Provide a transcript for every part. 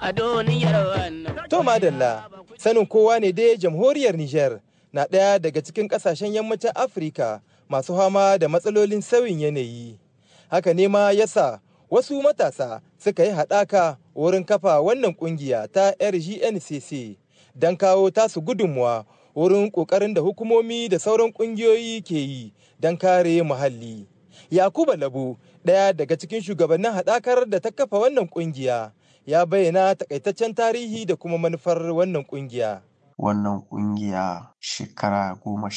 a duniyar wannan. To madalla, sanin kowa ne dai jamhuriyar Nijar na ɗaya daga cikin ƙasashen yammacin Afirka masu fama da matsalolin sauyin yanayi. Haka ne ma yasa wasu matasa suka yi haɗaka wurin kafa wannan ƙungiya ta RGNCC don kawo tasu gudunmuwa wurin ƙoƙarin da hukumomi da sauran ƙungiyoyi ke yi don kare muhalli. Yakuba Labu, ɗaya daga cikin shugabannin haɗakar da ta kafa wannan ƙungiya, ya bayyana takaitaccen tarihi da kuma manufar wannan ƙungiya. Wannan ƙungiya shekara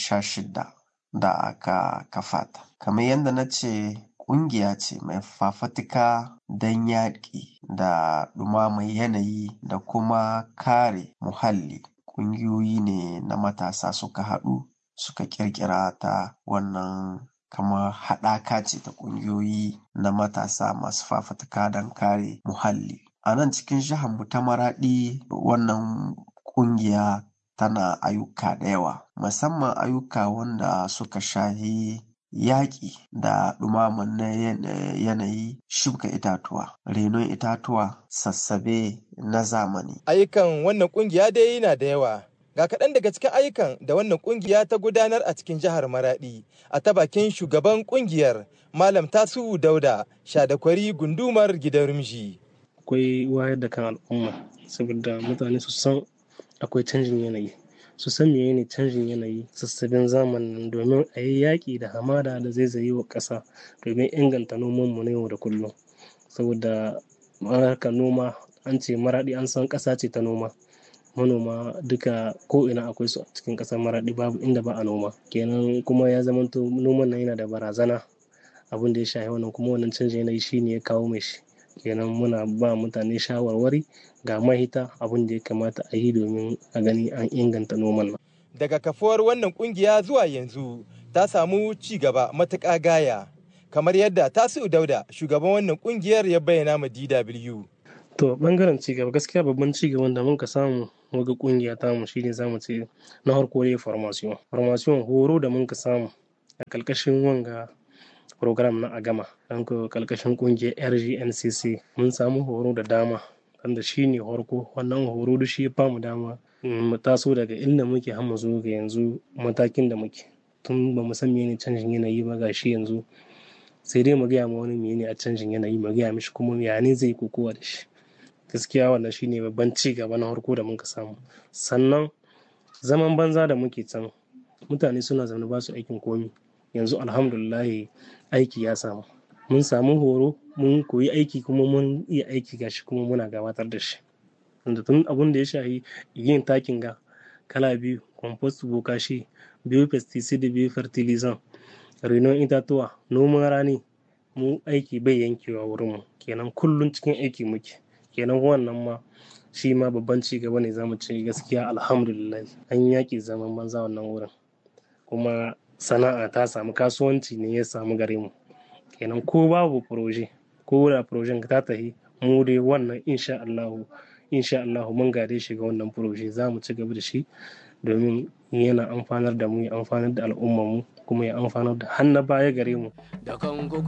16 da aka kafa ta. Kamar yadda na ce, ƙungiya ce mai fafatuka don yaƙi da ɗumamar yanayi da kuma kare muhalli. Ƙungiyoyi ne na matasa suka haɗu suka ƙirƙira ta. Wannan kamar haɗaka ce ta ƙungiyoyi na matasa masu fafatuka don kare muhalli. A nan cikin jiharmu ta Maraɗi, wannan ƙungiya tana ayyuka da yawa, musamman ayyuka wanda suka shahi yaƙi da ɗumamar yanayi, shuka itatuwa, renon itatuwa, sassabe na zamani. Ayyukan wannan ƙungiya dai yana da yawa. Ga kaɗan daga cikin ayyukan da wannan ƙungiya ta gudanar a cikin jihar Maraɗi, a ta bakin shugaban ƙungiyar Malam Tasiu Dauda, Shadakwari gundumar Gidan Rumshi. Akwai wayar da kan al'umma saboda mutane su san akwai canjin yanayi, su san menene canjin yanayi, sassaben zamanin domin a yi yaƙi da hamada da zaizaye wa ƙasa domin inganta nomanmu na yau da kullum. Saboda harkar noma, an ce Maraɗi an san ƙasa ce ta noma. Manoma duka ko'ina akwai su a cikin ƙasar Maraɗi, babu inda ba a noma. Kenan kuma ya zamanto noman nan yana da barazana, abin da ya shafi wannan kuma wannan canjin yanayi shine ya kawo mai shi. Kenan muna ba mutane shawarwari ga mahita abin da ya kamata a yi domin a gani an inganta noman nan. Daga kafuwar wannan kungiya zuwa yanzu ta samu ci gaba matuƙa gaya, kamar yadda Tasiu Dauda, shugaban wannan kungiyar, ya bayyana ma DW. To bangaren ci gaba, gaskiya babban ci gaban da muka samu waga kungiya ta mu shine zamu ce na farko dai formation horo da muka samu a kalkashin wanga program na Agama, dan ko kalkashin kungiyar RGNCC mun samu horo da dama, wanda shine farko. Wannan horo da shi ya famu dama mu taso daga inda muke har mu zo ga yanzu matakin da muke. Tun ba mu san menene canjin yanayi ba, ga shi yanzu sai dai mu gaya ma wani menene a canjin yanayi, mu gaya mishi kuma ya ne zai kokowa da shi. Gaskiya wannan shine babban ci gaba na farko da muka samu. Sannan zaman banza da muke can, mutane suna zaune ba su aikin komi, yanzu alhamdulillah aiki ya samu. Mun samu horo, mun koyi aiki kuma mun iya aiki, gashi kuma muna gabatar da shi. Wanda tun abun da ya shahi yin takin ga kala biyu, compost bokashi, biyu pesticide, biyu fertilizant, renon itatuwa, noman rani, mu aiki bai yankewa wurinmu. Kenan kullum cikin aiki muke. Kenan wannan ma shi ma babban ci gaba ne, zamu ce gaskiya alhamdulillah an yaƙi zaman banza wannan wurin, kuma sana'a ta samu, kasuwanci ne ya samu gare mu. Kenan ko babu proje, ko da projen ta tahi, mu dai wannan insha Allah mun gade shi ga wannan proje, za mu ci gaba da shi domin yana amfanar da mu, ya amfanar da al'ummar mu, kuma ya amfanar da har na baya gare mu.